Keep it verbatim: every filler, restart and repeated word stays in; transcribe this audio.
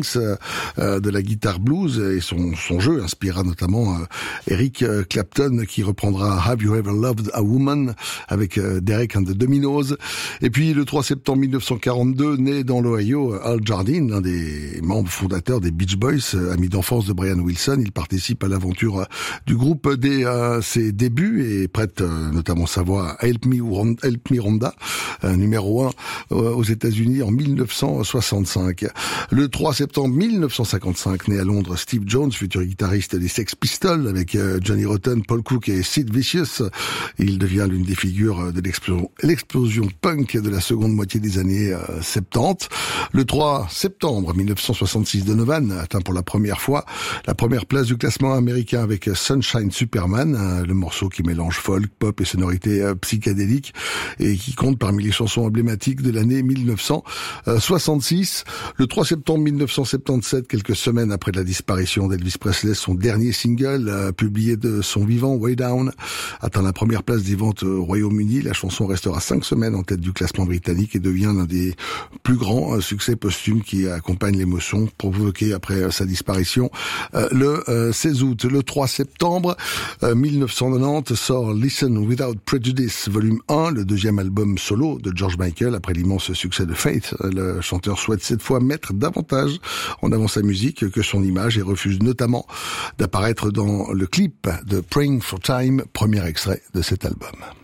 Wings euh, de la guitare blues, et son, son jeu inspirera notamment euh, Eric Clapton, qui reprendra Have You Ever Loved a Woman avec euh, Derek and the Dominos. Et puis le trois septembre mille neuf cent quarante-deux, né dans l'Ohio, Al Jardine, l'un des membres fondateurs des Beach Boys, euh, ami d'enfance de Brian Wilson. Il participe à l'aventure euh, du groupe dès euh, ses débuts et prête euh, notamment sa voix à Help Me, Help Me Rhonda, euh, numéro un euh, aux États-Unis en mille neuf cent soixante-cinq. Le trois septembre mille neuf cent cinquante-cinq, né à Londres, Steve Jones, futur guitariste des Sex Pistols avec euh, Johnny Rotten, Paul Cook et Sid Vicious. Il devient l'une des figures de l'explosion, l'explosion punk de la seconde moitié des années euh, soixante-dix. Le trois septembre mille neuf cent soixante-six, Donovan atteint pour la première fois la première place du classement américain avec Sunshine Superman, euh, le morceau qui mélange folk, pop et sonorités euh, psychédéliques et qui compte parmi les chansons emblématiques de l'année mille neuf cent soixante-six. Le trois septembre mille neuf cent soixante-dix-sept, quelques semaines après la disparition d'Elvis Presley, son dernier single, euh, publié de son vivant, Way Down, atteint la première place des ventes au Royaume-Uni. La chanson restera cinq semaines en tête du classement britannique et devient l'un des plus grands euh, succès posthumes qui accompagne l'émotion provoquée après euh, sa disparition euh, le euh, seize août. Le trois septembre euh, mille neuf cent quatre-vingt-dix sort Listen Without Prejudice, volume un, le deuxième album solo de George Michael. Après l'immense succès de Faith, le chanteur souhaite cette fois mettre davantage en avant sa musique que son image et refuse notamment d'apparaître dans le clip de Praying for Time, premier extrait de cet album.